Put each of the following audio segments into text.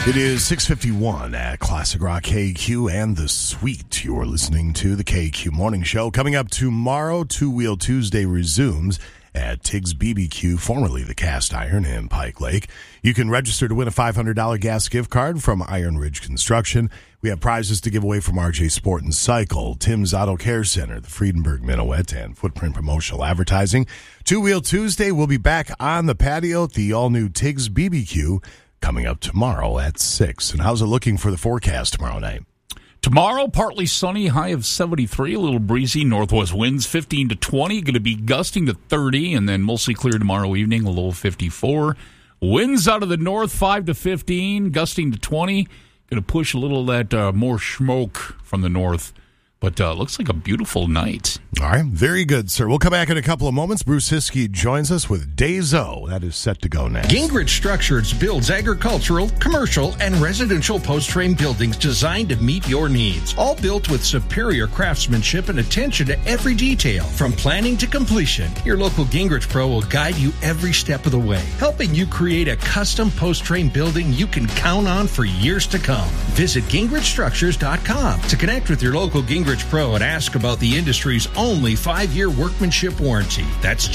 It is 6:51 at Classic Rock KQ and The Suite. You're listening to the KQ Morning Show. Coming up tomorrow, Two Wheel Tuesday resumes at Tiggs BBQ, formerly the Cast Iron in Pike Lake. You can register to win a $500 gas gift card from Iron Ridge Construction. We have prizes to give away from RJ Sport and Cycle, Tim's Auto Care Center, the Friedenberg Minuet, and Footprint Promotional Advertising. Two Wheel Tuesday will be back on the patio at the all-new Tiggs BBQ coming up tomorrow at 6. And how's it looking for the forecast tomorrow night? Tomorrow, partly sunny, high of 73, a little breezy, northwest winds 15 to 20, going to be gusting to 30, and then mostly clear tomorrow evening, a low of 54. Winds out of the north 5 to 15, gusting to 20, going to push a little of that more smoke from the north. But looks like a beautiful night. All right, very good, sir. We'll come back in a couple of moments. Bruce Hiskey joins us with Dazo. That is set to go next. Gingrich Structures builds agricultural, commercial, and residential post-frame buildings designed to meet your needs. All built with superior craftsmanship and attention to every detail, from planning to completion. Your local Gingrich Pro will guide you every step of the way, helping you create a custom post-frame building you can count on for years to come. Visit GingrichStructures.com to connect with your local Gingrich Pro and ask about the industry's only 5-year workmanship warranty. That's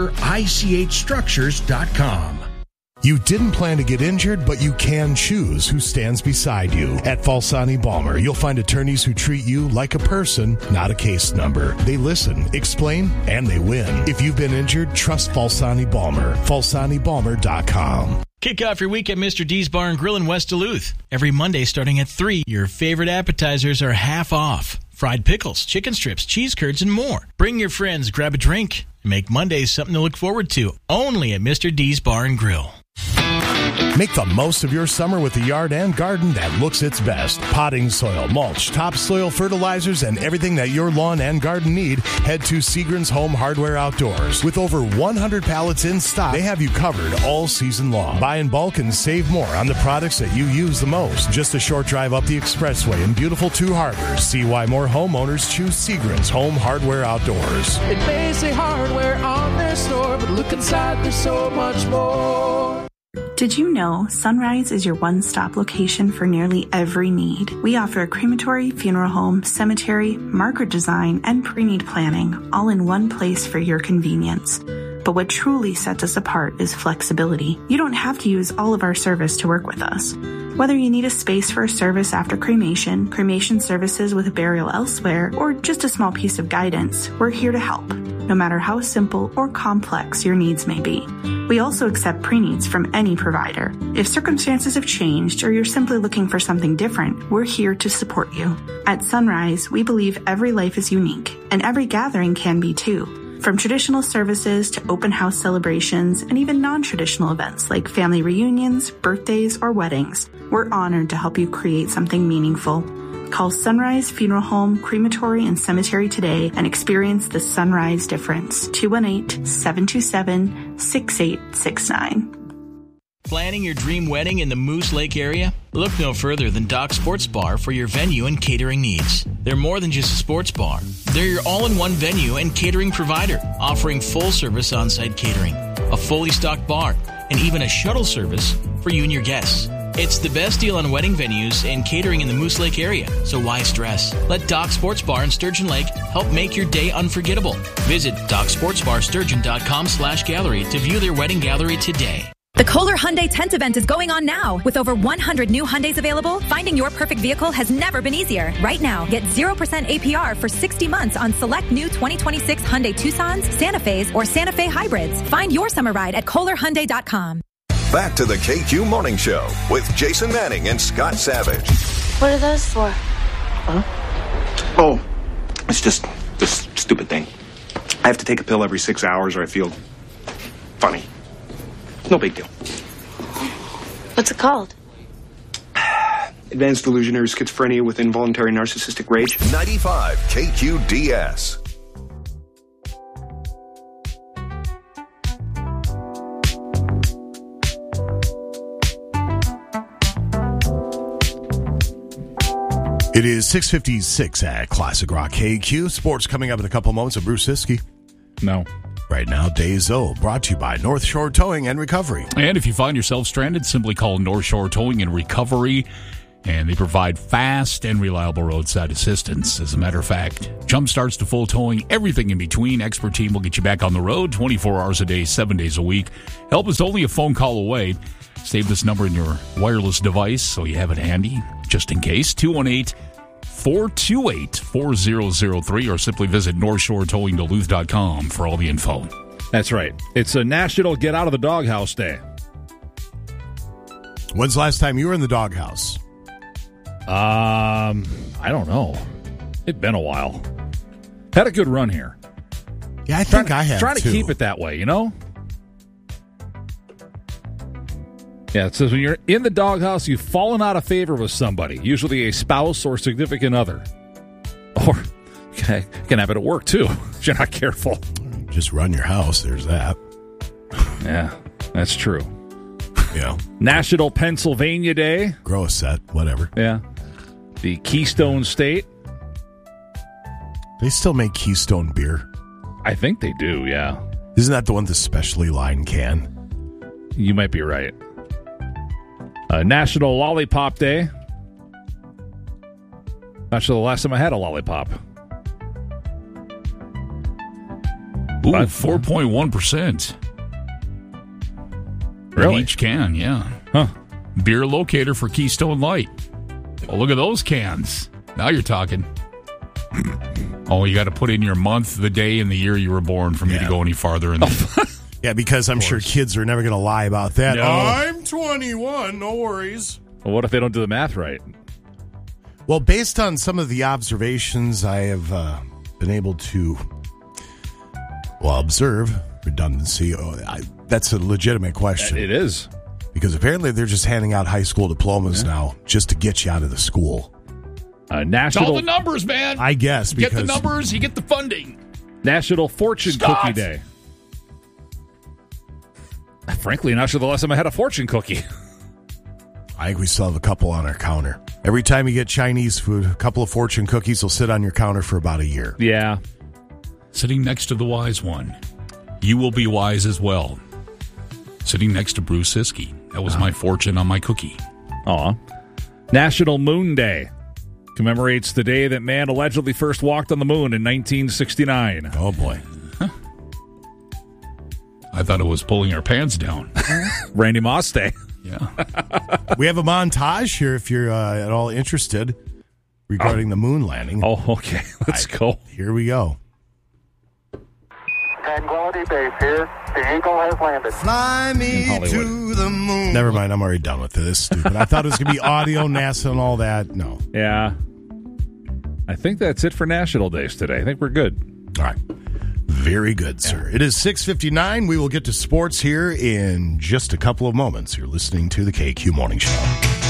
GingrichStructures.com. You didn't plan to get injured, but you can choose who stands beside you. At Falsani Balmer, you'll find attorneys who treat you like a person, not a case number. They listen, explain, and they win. If you've been injured, trust Falsani Balmer. FalsaniBalmer.com. Kick off your week at Mr. D's Bar and Grill in West Duluth. Every Monday starting at 3, your favorite appetizers are half off. Fried pickles, chicken strips, cheese curds, and more. Bring your friends, grab a drink, and make Mondays something to look forward to. Only at Mr. D's Bar and Grill. Make the most of your summer with a yard and garden that looks its best. Potting soil, mulch, topsoil, fertilizers, and everything that your lawn and garden need. Head to Seagren's Home Hardware Outdoors. With over 100 pallets in stock, they have you covered all season long. Buy in bulk and save more on the products that you use the most. Just a short drive up the expressway in beautiful Two Harbors. See why more homeowners choose Seagren's Home Hardware Outdoors. It may say hardware on their store, but look inside, there's so much more. Did you know Sunrise is your one-stop location for nearly every need? We offer a crematory, funeral home, cemetery, marker design, and pre-need planning, all in one place for your convenience. But what truly sets us apart is flexibility. You don't have to use all of our service to work with us. Whether you need a space for a service after cremation, cremation services with a burial elsewhere, or just a small piece of guidance, we're here to help, no matter how simple or complex your needs may be. We also accept pre-needs from any provider. If circumstances have changed or you're simply looking for something different, we're here to support you. At Sunrise, we believe every life is unique, and every gathering can be too. From traditional services to open house celebrations and even non-traditional events like family reunions, birthdays, or weddings, we're honored to help you create something meaningful. Call Sunrise Funeral Home, Crematory, and Cemetery today and experience the Sunrise difference. 218-727-6869. Planning your dream wedding in the Moose Lake area? Look no further than Doc Sports Bar for your venue and catering needs. They're more than just a sports bar. They're your all-in-one venue and catering provider, offering full-service on-site catering, a fully stocked bar, and even a shuttle service for you and your guests. It's the best deal on wedding venues and catering in the Moose Lake area, so why stress? Let Doc Sports Bar in Sturgeon Lake help make your day unforgettable. Visit DocSportsBarSturgeon.com/gallery to view their wedding gallery today. The Kohler Hyundai Tent Event is going on now. With over 100 new Hyundais available, finding your perfect vehicle has never been easier. Right now, get 0% APR for 60 months on select new 2026 Hyundai Tucsons, Santa Fe's, or Santa Fe hybrids. Find your summer ride at KohlerHyundai.com. Back to the KQ Morning Show with Jason Manning and Scott Savage. What are those for? Huh? Oh, it's just this stupid thing. I have to take a pill every 6 hours or I feel funny. No big deal. What's it called? Advanced Delusionary Schizophrenia with Involuntary Narcissistic Rage. 95 KQDS. It is 6:56 at Classic Rock KQ. Sports coming up in a couple moments with Bruce Hiskey. No. Right now, Days O, brought to you by North Shore Towing and Recovery. And if you find yourself stranded, simply call North Shore Towing and Recovery, and they provide fast and reliable roadside assistance. As a matter of fact, jump starts to full towing, everything in between. Expert team will get you back on the road 24 hours a day, 7 days a week. Help is only a phone call away. Save this number in your wireless device so you have it handy, just in case. 218-428-4003, or simply visit NorthShoreTowingDuluth.com for all the info. That's right. It's a National Get Out of the Doghouse Day. When's the last time you were in the doghouse? I don't know. It's been a while. Had a good run here. Yeah, I think I have, trying to too. keep it that way, you know? Yeah, it says when you're in the doghouse, you've fallen out of favor with somebody, usually a spouse or significant other. Or you can have it at work, too, if you're not careful. Just run your house. There's that. Yeah, that's true. Yeah. National Pennsylvania Day. Grow a set, whatever. Yeah. The Keystone State. They still make Keystone beer. I think they do, yeah. Isn't that the one with the specially lined can? You might be right. National Lollipop Day. Not sure the last time I had a lollipop. Ooh, 4.1%. Really? In each can, yeah. Huh. Beer locator for Keystone Light. Oh, look at those cans. Now you're talking. Oh, you got to put in your month, the day, and the year you were born for me to go any farther in the... Yeah, because I'm sure kids are never going to lie about that. No. I'm 21, no worries. Well, what if they don't do the math right? Well, based on some of the observations I have been able to, observe, redundancy, that's a legitimate question. It is. Because apparently they're just handing out high school diplomas now just to get you out of the school. It's all the numbers, man. I guess. You get the numbers, you get the funding. National Fortune Cookie Day. Frankly, not sure the last time I had a fortune cookie. I think we still have a couple on our counter. Every time you get Chinese food, a couple of fortune cookies will sit on your counter for about a year. Yeah. Sitting next to the wise one. You will be wise as well. Sitting next to Bruce Siskey. That was my fortune on my cookie. Aw. National Moon Day. Commemorates the day that man allegedly first walked on the moon in 1969. Oh, boy. I thought it was pulling our pants down. Randy Moss Day. Yeah. We have a montage here if you're at all interested regarding the moon landing. Oh, okay. Let's go. Here we go. Tranquility Base here. The Eagle has landed. Fly me to the moon. Never mind. I'm already done with this. Stupid. I thought it was going to be audio, NASA, and all that. No. Yeah. I think that's it for National Days today. I think we're good. All right. Very good, sir. It is 6:59. We will get to sports here in just a couple of moments. You're listening to the KQ Morning Show.